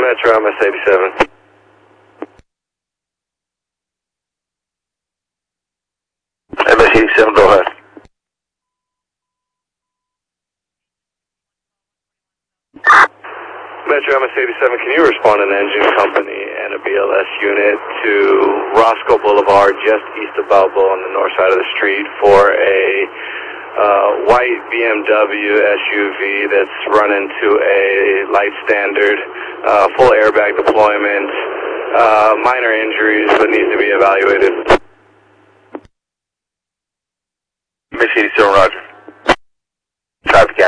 Metro, MS-87. MS-87, go ahead. Metro MS-87, can you respond to an engine company and a BLS unit to Roscoe Boulevard, just east of Balboa on the north side of the street, for a white BMW SUV that's run into a light standard, full airbag deployment, minor injuries, but needs to be evaluated. MS-87, roger. Traffic